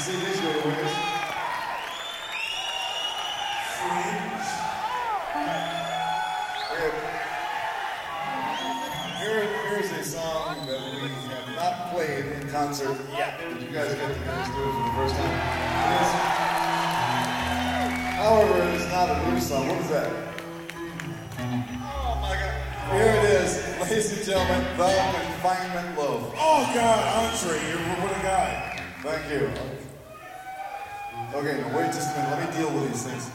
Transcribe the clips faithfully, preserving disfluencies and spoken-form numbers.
C Ds go to waste. Here, here's a song that we have not played in concert yet. Did you guys get to hear us do it for the first time? It is, however, it is not a new song. What is that? Oh my God. Here it is, ladies and gentlemen, The Confinement Loaf. Oh God, Andre, you're what a guy. Thank you. Okay, now wait just a minute. Let me deal with these things.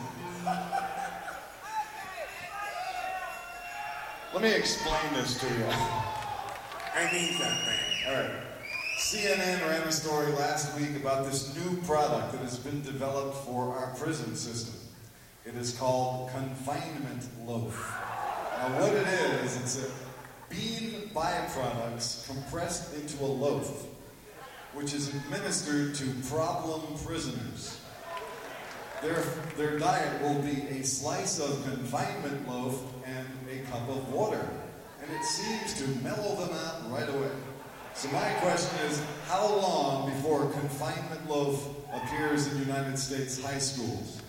Let me explain this to you. I need that, man. All right. C N N ran a story last week about this new product that has been developed for our prison system. It is called Confinement Loaf. Now what it is, it's a bean byproducts compressed into a loaf, which is administered to problem prisoners. Their, their diet will be a slice of confinement loaf and a cup of water. And it seems to mellow them out right away. So my question is, how long before confinement loaf appears in United States high schools?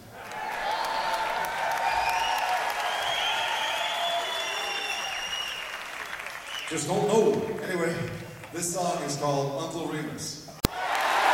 Just don't know. Anyway, this song is called Uncle Remus.